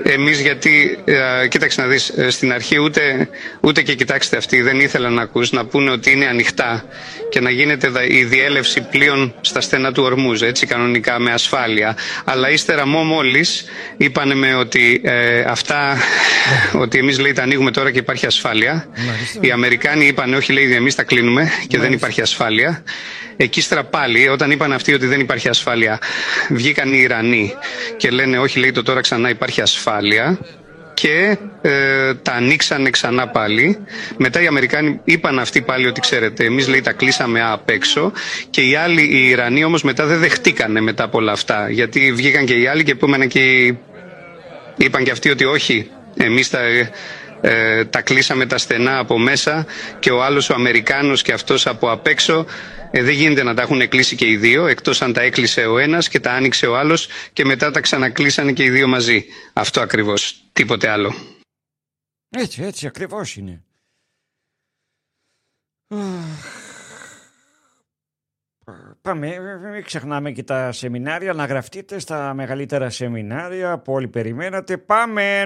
εμείς γιατί, κοίταξε να δεις, στην αρχή ούτε και κοιτάξτε αυτοί δεν ήθελαν να πούνε ότι είναι ανοιχτά και να γίνεται η διέλευση πλοίων στα στενά του Ορμούζ, έτσι κανονικά με ασφάλεια. Αλλά ύστερα μόλις είπανε με ότι ότι εμείς λέει τα ανοίγουμε τώρα και υπάρχει ασφάλεια. Οι Αμερικάνοι είπαν όχι, λέει εμείς τα κλείνουμε και δεν υπάρχει ασφάλεια. Εκεί ύστερα πάλι όταν είπαν αυτοί ότι δεν υπάρχει ασφάλεια, βγήκαν οι Ιρανοί και λένε όχι, λέει το τώρα ξανά υπάρχει ασφάλεια και τα ανοίξανε ξανά πάλι. Μετά οι Αμερικάνοι είπαν αυτοί πάλι ότι ξέρετε εμείς λέει τα κλείσαμε απ' έξω και οι άλλοι, οι Ιρανοί όμως μετά δεν δεχτήκανε μετά από όλα αυτά, γιατί βγήκαν και οι άλλοι και είπαν και αυτοί ότι όχι, εμείς τα κλείσαμε τα στενά από μέσα και ο άλλος ο Αμερικάνος και αυτός από απ' έξω. Δεν γίνεται να τα έχουν κλείσει και οι δύο, εκτός αν τα έκλεισε ο ένας και τα άνοιξε ο άλλος και μετά τα ξανακλείσανε και οι δύο μαζί. Αυτό ακριβώς, τίποτε άλλο. Έτσι ακριβώς είναι. Πάμε, μην ξεχνάμε και τα σεμινάρια, να γραφτείτε στα μεγαλύτερα σεμινάρια που όλοι περιμένατε. Πάμε!